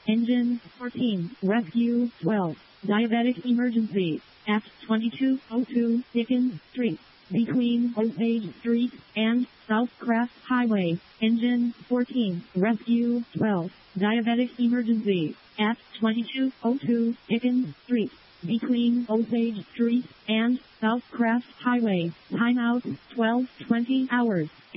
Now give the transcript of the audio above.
Engine 14, Rescue 12, Diabetic Emergency, at 2202 Dickens Street, between Osage Street and Southcraft Highway. Engine 14, Rescue 12, Diabetic Emergency, at 2202 Dickens Street, between Osage Street and Southcraft Highway. Timeout 12:20 hours.